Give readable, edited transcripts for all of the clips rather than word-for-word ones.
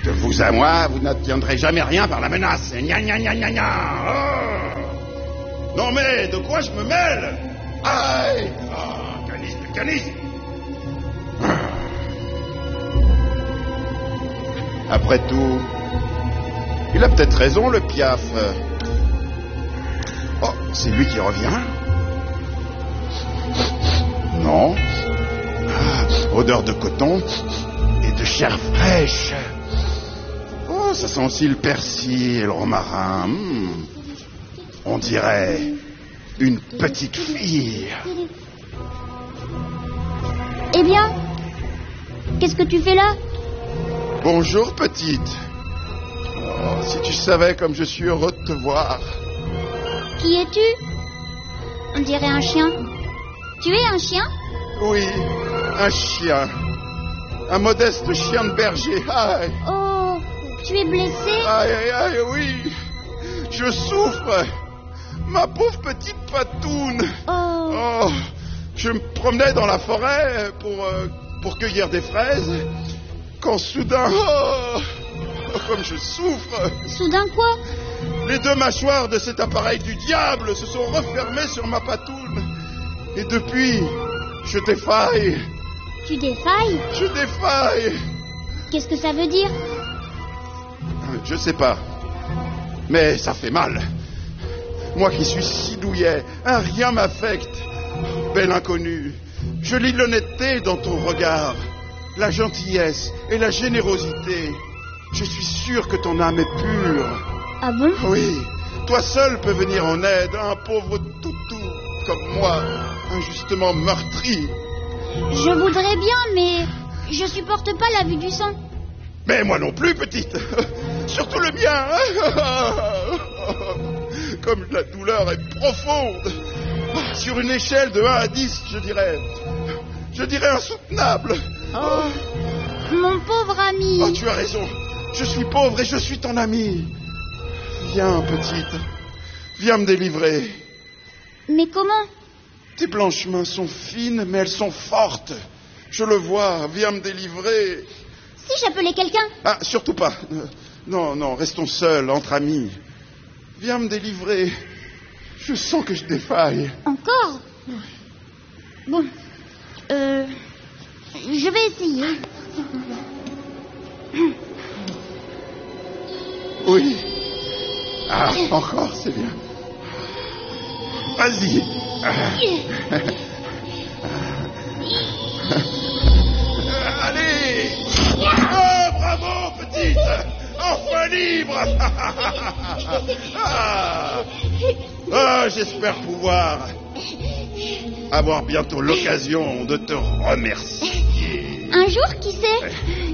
De vous à moi, vous n'obtiendrez jamais rien par la menace. Gna gna gna gna gna. Oh. Non mais, de quoi je me mêle? Aïe! Oh, canis, canis. Après tout, il a peut-être raison, le Piaf. Oh, c'est lui qui revient? Non. Ah, odeur de coton et de chair fraîche. Oh, ça sent aussi le persil et le romarin. On dirait une petite fille. Eh bien, qu'est-ce que tu fais là? Bonjour, petite. Oh, si tu savais comme je suis heureux de te voir. Qui es-tu? On dirait un chien. Tu es un chien? Oui, un chien. Un modeste chien de berger. Aïe. Oh, tu es blessé? Aïe, aïe, aïe, oui. Je souffre. Ma pauvre petite patoune. Oh. Oh, je me promenais dans la forêt pour cueillir des fraises. Quand soudain... Oh, comme je souffre. Soudain quoi? Les deux mâchoires de cet appareil du diable se sont refermées sur ma patoune. Et depuis, je défaille. Tu défailles? Je défaille. Qu'est-ce que ça veut dire? Je sais pas. Mais ça fait mal. Moi qui suis si douillet, rien m'affecte. Belle inconnue, je lis l'honnêteté dans ton regard, la gentillesse et la générosité. Je suis sûr que ton âme est pure. Ah bon? Oui, toi seul peux venir en aide à un pauvre toutou comme moi, injustement meurtri. Je voudrais bien, mais je supporte pas la vue du sang. Mais moi non plus, petite. Surtout le mien. Comme la douleur est profonde. Sur une échelle de 1 à 10, je dirais insoutenable. Oh, mon pauvre ami. Oh, tu as raison. Je suis pauvre et je suis ton ami. Viens, petite. Viens me délivrer. Mais comment? Tes blanches mains sont fines, mais elles sont fortes. Je le vois. Viens me délivrer. Si j'appelais quelqu'un? Ah, surtout pas. Non, restons seuls, entre amis. Viens me délivrer. Je sens que je défaille. Encore? Bon, je vais essayer. Oui. Ah, encore, c'est bien. Vas-y. Allez. Oh, bravo, petite. Enfin libre. J'espère pouvoir avoir bientôt l'occasion de te remercier. Un jour, qui sait?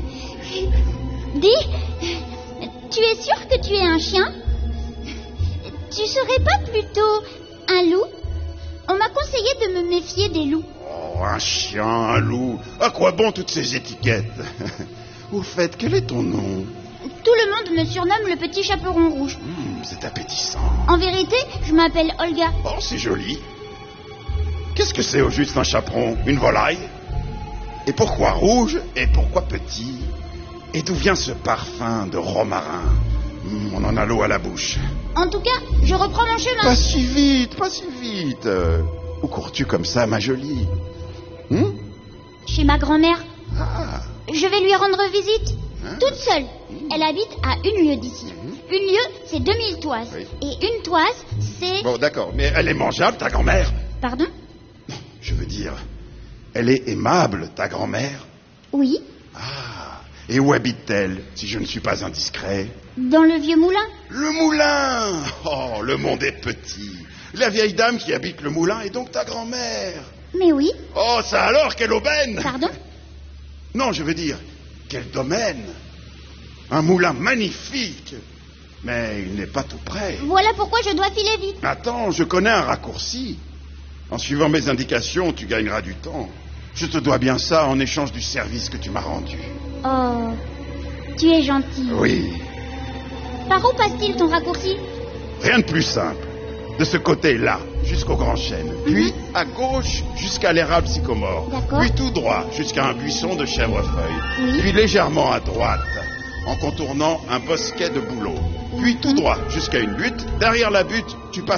Dis, tu es sûr que tu es un chien? Tu serais pas plutôt un loup? On m'a conseillé de me méfier des loups. Oh, un chien, un loup. À quoi bon toutes ces étiquettes? Au fait, quel est ton nom? Tout le monde me surnomme le petit chaperon rouge. C'est appétissant. En vérité, je m'appelle Olga. Oh, c'est joli. Qu'est-ce que c'est au juste un chaperon? Une volaille? Et pourquoi rouge? Et pourquoi petit? Et d'où vient ce parfum de romarin? On en a l'eau à la bouche. En tout cas, je reprends mon chemin. Pas si vite, pas si vite. Où cours-tu comme ça, ma jolie? Chez ma grand-mère. Ah. Je vais lui rendre visite. Toute seule. Elle habite à 1 lieue d'ici. 1 lieue, c'est 2000 toises. Oui. Et une toise, c'est... Bon, d'accord, mais elle est mangeable, ta grand-mère? Pardon? Je veux dire, elle est aimable, ta grand-mère? Oui. Ah, et où habite-t-elle, si je ne suis pas indiscret? Dans le vieux moulin. Le moulin! Oh, le monde est petit. La vieille dame qui habite le moulin est donc ta grand-mère? Mais oui. Oh, ça alors, quelle aubaine! Pardon? Non, je veux dire, quel domaine! Un moulin magnifique! Mais il n'est pas tout près. Voilà pourquoi je dois filer vite. Attends, je connais un raccourci. En suivant mes indications, tu gagneras du temps. Je te dois bien ça en échange du service que tu m'as rendu. Oh, tu es gentil. Oui. Par où passe-t-il ton raccourci? Rien de plus simple. De ce côté-là, jusqu'au grand chêne. Puis à gauche, jusqu'à l'érable sycomore. D'accord. Puis tout droit, jusqu'à un buisson de chèvrefeuille. Oui. Puis légèrement à droite, en contournant un bosquet de bouleaux. Puis tout droit jusqu'à une butte. Derrière la butte, tu passes